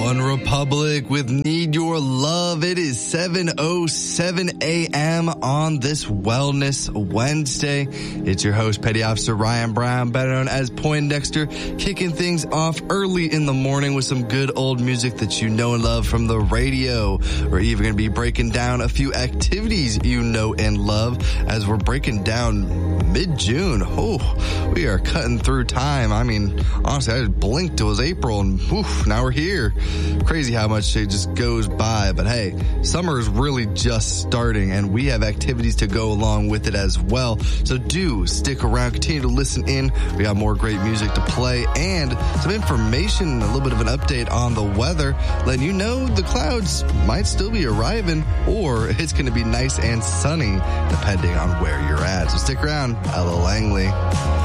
One Republic with Need Your Love. It is 7:07 a.m. on this Wellness Wednesday. It's your host, Petty Officer Ryan Brown, better known as Poindexter, kicking things off early in the morning with some good old music that you know and love from the radio. We're even going to be breaking down a few activities you know and love as we're breaking down mid-June. Oh, we are cutting through time. I mean, honestly, I just blinked. It was April and now we're here. Crazy how much it just goes by. But hey, summer is really just starting and we have activities to go along with it as well. So do stick around, continue to listen in. We got more great music to play and some information, a little bit of an update on the weather, letting you know the clouds might still be arriving or it's going to be nice and sunny depending on where you're at. So stick around. Ella Langley.